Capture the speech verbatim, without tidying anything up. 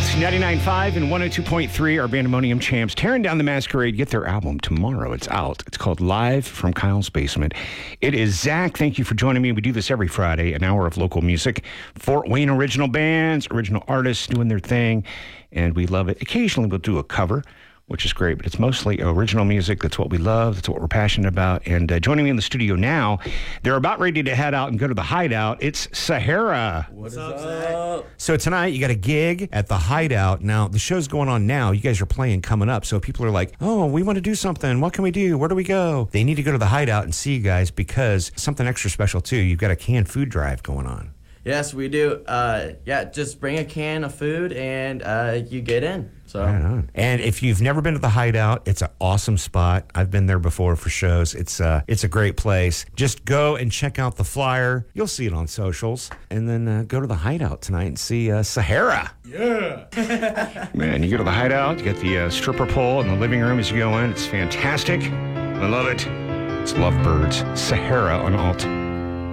ninety-nine point five and one oh two point three are Bandemonium champs. Tearing Down the Masquerade. Get their album tomorrow. It's out. It's called Live from Kyle's Basement. It is Zach. Thank you for joining me. We do this every Friday, an hour of local music. Fort Wayne original bands, original artists doing their thing, and we love it. Occasionally we'll do a cover, which is great, but it's mostly original music. That's what we love. That's what we're passionate about. And uh, joining me in the studio now, they're about ready to head out and go to the Hideout. It's Sahara. What's up, Zach? So tonight you got a gig at the Hideout. Now, the show's going on now. You guys are playing coming up. So people are like, oh, we want to do something. What can we do? Where do we go? They need to go to the Hideout and see you guys because something extra special, too. You've got a canned food drive going on. Yes, we do. Uh, yeah, just bring a can of food and uh, you get in. So. Right on. And if you've never been to the Hideout, it's an awesome spot. I've been there before for shows. It's uh, it's a great place. Just go and check out the flyer. You'll see it on socials. And then uh, go to the Hideout tonight and see uh, Sahara. Yeah. Man, you go to the Hideout, you get the uh, stripper pole in the living room as you go in. It's fantastic. I love it. It's Lovebirds, Sahara on Alt.